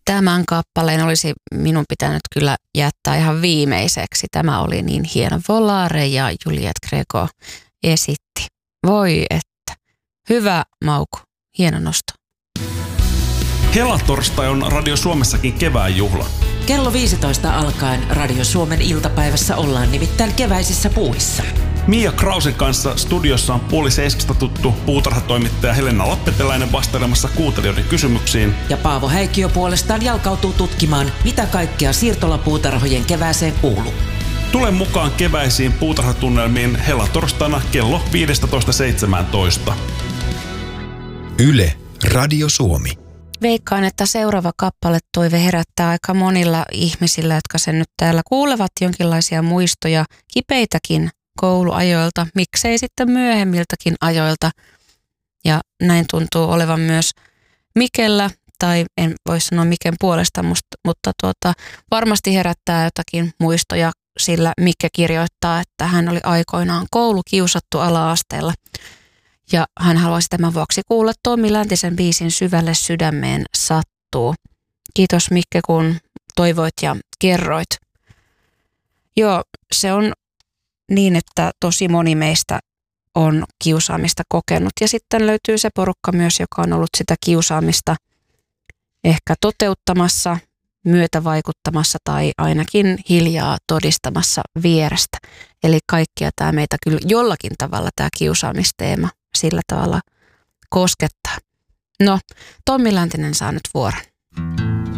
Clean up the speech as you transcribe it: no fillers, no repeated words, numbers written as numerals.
tämän kappaleen olisi minun pitänyt kyllä jättää ihan viimeiseksi. Tämä oli niin hieno. Volare ja Juliette Gréco esitti. Voi että. Hyvä Mauku. Hieno nosto. Helatorstai on Radio Suomessakin kevään juhla. Kello 15 alkaen Radio Suomen iltapäivässä ollaan nimittäin keväisissä puuhissa. Mia Krausen kanssa studiossa on 6:30 tuttu puutarhatoimittaja Helena Lappeteläinen vastailemassa kuuntelijoiden kysymyksiin. Ja Paavo Häikkiö puolestaan jalkautuu tutkimaan, mitä kaikkea siirtolapuutarhojen kevääseen kuuluu. Tule mukaan keväisiin puutarhatunnelmiin helatorstaina kello 15.17. Yle, Radio Suomi. Veikkaan, että seuraava kappaletoive herättää aika monilla ihmisillä, jotka sen nyt täällä kuulevat, jonkinlaisia muistoja, kipeitäkin kouluajoilta, miksei sitten myöhemmiltäkin ajoilta. Ja näin tuntuu olevan myös Mikellä, tai en voi sanoa Miken puolesta, mutta varmasti herättää jotakin muistoja, sillä Mikke kirjoittaa, että hän oli aikoinaan koulukiusattu ala-asteella. Ja hän haluaisi tämän vuoksi kuulla Tommi Läntisen biisin Syvälle sydämeen sattuu. Kiitos Mikke, kun toivoit ja kerroit. Joo, se on niin, että tosi moni meistä on kiusaamista kokenut. Ja sitten löytyy se porukka myös, joka on ollut sitä kiusaamista ehkä toteuttamassa, myötävaikuttamassa tai ainakin hiljaa todistamassa vierestä. Eli kaikkia tämä meitä kyllä jollakin tavalla tämä kiusaamisteema sillä tavalla koskettaa. No, Tommi Läntinen saa nyt vuoron.